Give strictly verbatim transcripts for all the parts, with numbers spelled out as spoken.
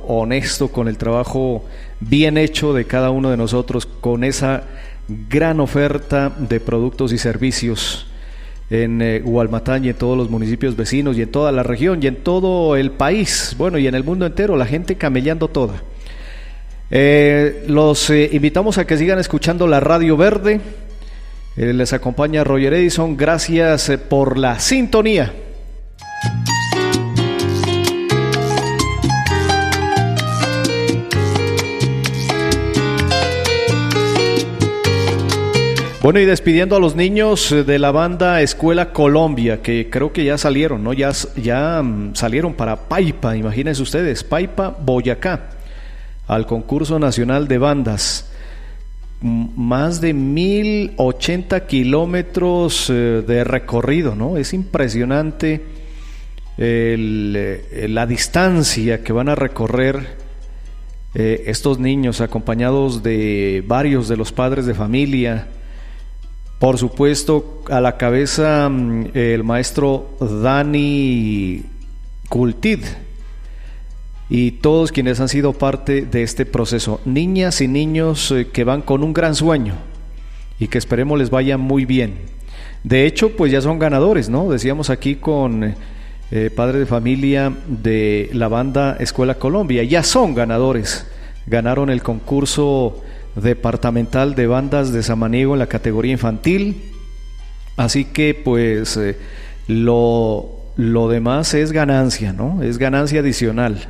honesto, con el trabajo bien hecho de cada uno de nosotros, con esa gran oferta de productos y servicios en eh, Hualmatán y en todos los municipios vecinos y en toda la región y en todo el país, bueno, y en el mundo entero, la gente camellando toda. Eh, los eh, invitamos a que sigan escuchando la Radio Verde. Eh, les acompaña Roger Edison, gracias eh, por la sintonía. Bueno, y despidiendo a los niños de la banda Escuela Colombia, que creo que ya salieron, ¿no? Ya, ya um, salieron para Paipa, imagínense ustedes, Paipa, Boyacá, al concurso nacional de bandas. M- más de mil ochenta kilómetros eh, de recorrido, ¿no? Es impresionante el, eh, la distancia que van a recorrer eh, estos niños, acompañados de varios de los padres de familia. Por supuesto, a la cabeza el maestro Dani Cultid y todos quienes han sido parte de este proceso. Niñas y niños que van con un gran sueño y que esperemos les vaya muy bien. De hecho, pues ya son ganadores, ¿no? Decíamos aquí con eh, padre de familia de la banda Escuela Colombia, ya son ganadores. Ganaron el concurso departamental de bandas de Samaniego en la categoría infantil, así que pues eh, lo, lo demás es ganancia, ¿no? Es ganancia adicional.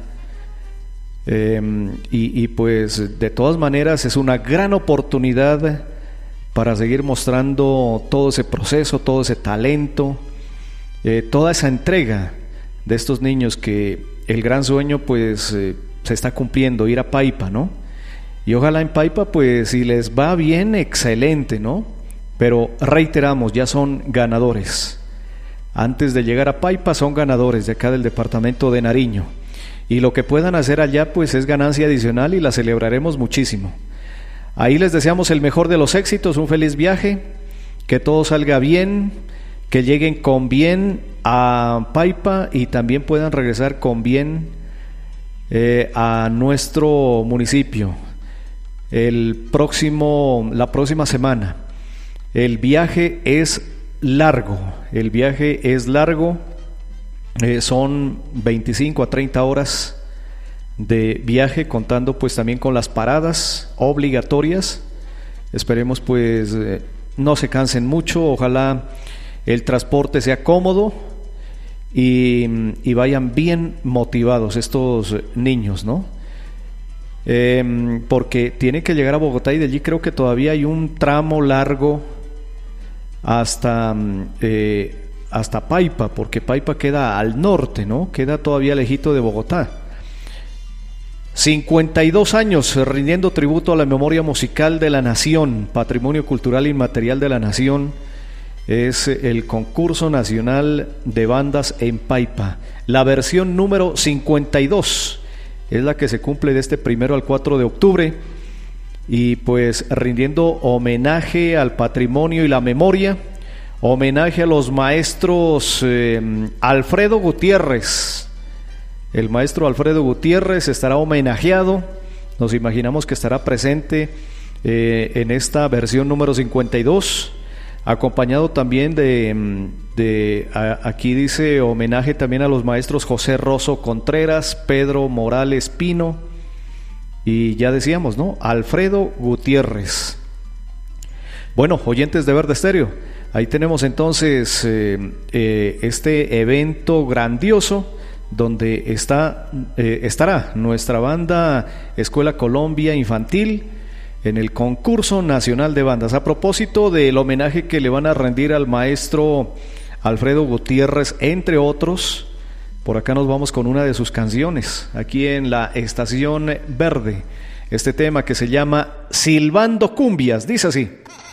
Eh, y, y pues de todas maneras es una gran oportunidad para seguir mostrando todo ese proceso, todo ese talento, eh, toda esa entrega de estos niños, que el gran sueño pues eh, se está cumpliendo, ir a Paipa, ¿no? Y ojalá en Paipa, pues si les va bien, excelente, ¿no? Pero reiteramos, ya son ganadores. Antes de llegar a Paipa son ganadores de acá del departamento de Nariño. Y lo que puedan hacer allá, pues es ganancia adicional y la celebraremos muchísimo. Ahí les deseamos el mejor de los éxitos, un feliz viaje, que todo salga bien, que lleguen con bien a Paipa y también puedan regresar con bien eh, a nuestro municipio. El próximo, la próxima semana. El viaje es largo, el viaje es largo, eh, son veinticinco a treinta horas de viaje, contando pues también con las paradas obligatorias. Esperemos pues eh, no se cansen mucho, ojalá el transporte sea cómodo y, y vayan bien motivados estos niños, ¿no? Eh, porque tiene que llegar a Bogotá y de allí creo que todavía hay un tramo largo hasta, eh, hasta Paipa, porque Paipa queda al norte, ¿no? Queda todavía lejito de Bogotá. cincuenta y dos años rindiendo tributo a la memoria musical de la nación, patrimonio cultural inmaterial de la nación, es el concurso nacional de bandas en Paipa, la versión número cincuenta y dos. Es la que se cumple de este primero al cuatro de octubre, y pues rindiendo homenaje al patrimonio y la memoria, homenaje a los maestros eh, Alfredo Gutiérrez. El maestro Alfredo Gutiérrez estará homenajeado, nos imaginamos que estará presente eh, en esta versión número cincuenta y dos, acompañado también de, de a, aquí dice homenaje también a los maestros José Rosso Contreras, Pedro Morales Pino y ya decíamos, ¿no? Alfredo Gutiérrez. Bueno, oyentes de Verde Estéreo, ahí tenemos entonces eh, eh, este evento grandioso donde está eh, estará nuestra banda Escuela Colombia Infantil en el concurso nacional de bandas. A propósito del homenaje que le van a rendir al maestro Alfredo Gutiérrez, entre otros, por acá nos vamos con una de sus canciones, aquí en la Estación Verde, este tema que se llama Silbando Cumbias, dice así.